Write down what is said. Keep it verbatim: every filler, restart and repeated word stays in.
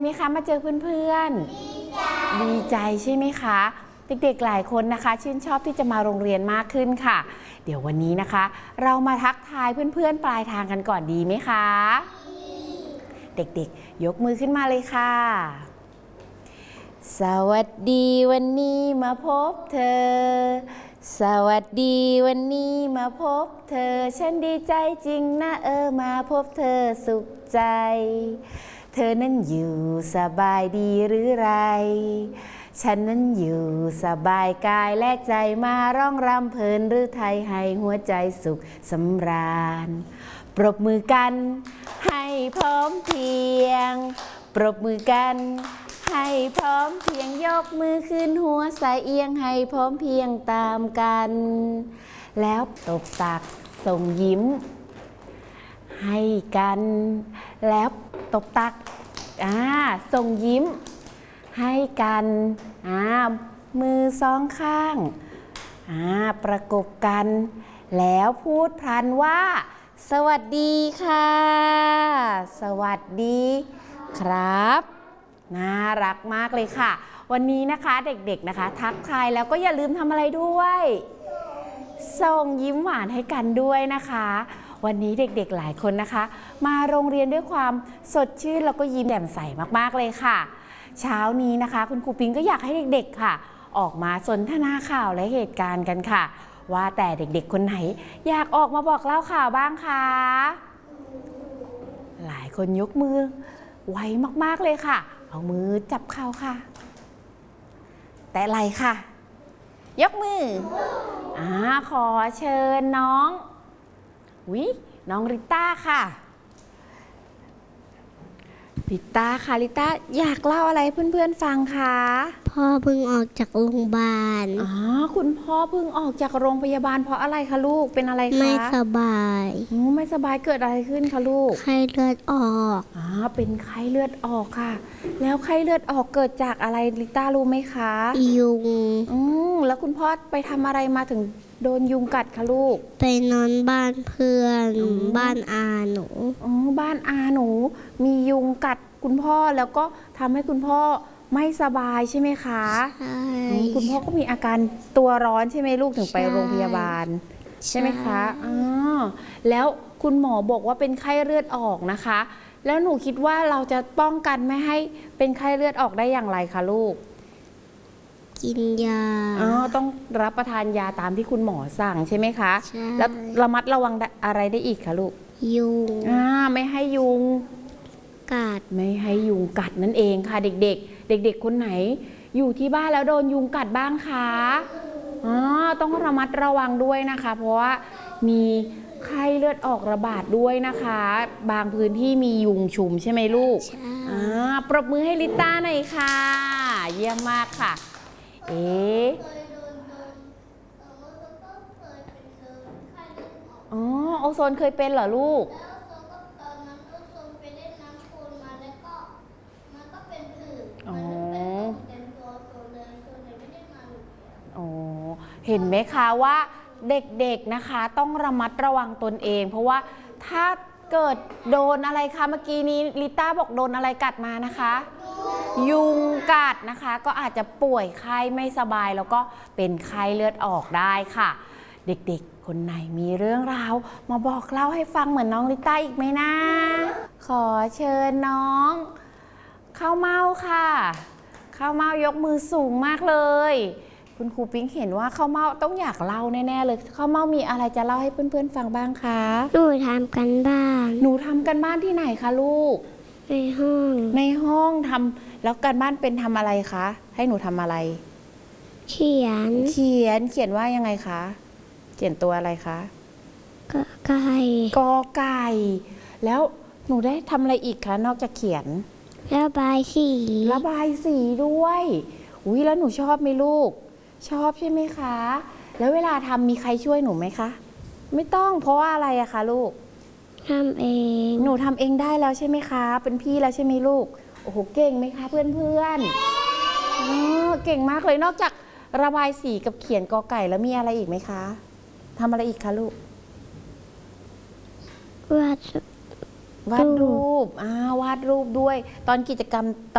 มีคะมาเจอเพื่อนๆดีใจใช่ไหมคะเด็กๆหลายคนนะคะชื่นชอบที่จะมาโรงเรียนมากขึ้นค่ะเดี๋ยววันนี้นะคะเรามาทักทายเพื่อนๆปลายทางกันก่อนดีไหมคะเด็กๆยกมือขึ้นมาเลยค่ะสวัสดีวันนี้มาพบเธอสวัสดีวันนี้มาพบเธอฉันดีใจจริงนะเออมาพบเธอสุขใจเธอนั้นอยู่สบายดีหรือไรฉันนั้นอยู่สบายกายและใจมาร้องรำเพลินหรือไทยให้หัวใจสุขสำราญปรบมือกันให้พร้อมเพรียงปรบมือกันให้พร้อมเพียงยกมือขึ้นหัวใส่เอียงให้พร้อมเพียงตามกันแล้วตบตักส่งยิ้มให้กันแล้วตบตักอ่าส่งยิ้มให้กันอ่ามือสองข้างอ่าประกบกันแล้วพูดพลันว่าสวัสดีค่ะสวัสดีครับน่ารักมากเลยค่ะวันนี้นะคะเด็กๆนะคะทักทายแล้วก็อย่าลืมทำอะไรด้วยส่งยิ้มหวานให้กันด้วยนะคะวันนี้เด็กๆหลายคนนะคะมาโรงเรียนด้วยความสดชื่นแล้วก็ยิ้มแย้มใสมากๆเลยค่ะเช้านี้นะคะคุณครูปิงก็อยากให้เด็กๆค่ะออกมาสนทนาข่าวและเหตุการณ์กันค่ะว่าแต่เด็กๆคนไหนอยากออกมาบอกเล่าข่าวบ้างคะหลายคนยกมือไวมากๆเลยค่ะเอามือจับเข่าค่ะแต่ไหล่ค่ะยกมืออ่าขอเชิญน้องวิน้องริต้าค่ะริต้าค่ะริต้าอยากเล่าอะไรเพื่อนๆฟังคะพ่อเพิ่งออกจากโรงพยาบาลอ๋อคุณพ่อเพิ่งออกจากโรงพยาบาลเพราะอะไรคะลูกเป็นอะไรคะไม่สบายอ๋อไม่สบายเกิดอะไรขึ้นคะลูกไข้เลือดออกอ๋อเป็นไข้เลือดออกค่ะแล้วไข้เลือดออกเกิดจากอะไรริต้ารู้ไหมคะยุงอืมแล้วคุณพ่อไปทำอะไรมาถึงโดนยุงกัดคะลูกไปนอนบ้านเพื่อนบ้านอาหนูอ๋อบ้านอาหนูมียุงกัดคุณพ่อแล้วก็ทำให้คุณพ่อไม่สบายใช่ไหมคะใช่คุณพ่อก็มีอาการตัวร้อนใช่ไหมลูกถึงไปโรงพยาบาลใช่ไหมคะอ๋อแล้วคุณหมอบอกว่าเป็นไข้เลือดออกนะคะแล้วหนูคิดว่าเราจะป้องกันไม่ให้เป็นไข้เลือดออกได้อย่างไรคะลูกกินยาอ๋อต้องรับประทานยาตามที่คุณหมอสั่งใช่ไหมคะใช่แล้วระมัดระวังอะไรได้อีกคะลูกยุงอ่าไม่ให้ยุงกัดไม่ให้ยุงกัดนั่นเองค่ะเด็กๆเด็กๆคนไหนอยู่ที่บ้านแล้วโดนยุงกัดบ้างคะอ๋อต้องระมัดระวังด้วยนะคะเพราะว่ามีไข้เลือดออกระบาดด้วยนะคะบางพื้นที่มียุงชุมใช่ไหมลูกอ่าปรบมือให้ลิต้าหน่อยค่ะเยี่ยมมากค่ะเอ๊ะอ๋อโอโซนเคยเป็นเหรอลูกเห็นไหมคะว่าเด็กๆนะคะต้องระมัดระวังตนเองเพราะว่าถ้าเกิดโดนอะไรคะเมื่อกี้นี้ลิต้าบอกโดนอะไรกัดมานะคะยุงกัดนะคะก็อาจจะป่วยไข้ไม่สบายแล้วก็เป็นไข้เลือดออกได้ค่ะเด็กๆคนไหนมีเรื่องราวมาบอกเล่าให้ฟังเหมือนน้องลิต้าอีกไหมนะขอเชิญน้องข้าวเม่าค่ะข้าวเม่ายกมือสูงมากเลยคุณครูปิ๊งเห็นว่าข้าวเม่าต้องอยากเล่าแน่ๆเลยข้าวเม่ามีอะไรจะเล่าให้เพื่อนๆฟังบ้างคะหนูทำกันบ้านหนูทำกันบ้านที่ไหนคะลูกในห้องในห้องทำแล้วการบ้านเป็นทำอะไรคะให้หนูทำอะไรเขียนเขียนเขียนว่ายังไงคะเขียนตัวอะไรคะกอไก่กอไก่แล้วหนูได้ทำอะไรอีกคะนอกจากเขียนระบายสีระบายสีด้วยอุ้ยแล้วหนูชอบไหมลูกชอบใช่ไหมคะแล้วเวลาทำมีใครช่วยหนูไหมคะไม่ต้องเพราะว่าอะไรอะคะลูกทำเองหนูทำเองได้แล้วใช่ไหมคะเป็นพี่แล้วใช่ไหมลูกโอ้โหเก่งไหมคะเพื่อนๆอ๋อเก่งมากเลยนอกจากระบายสีกับเขียนกอไก่แล้วมีอะไรอีกไหมคะทำอะไรอีกคะลูกวาดวาดรูปอ่าวาดรูปด้วยตอนกิจกรรม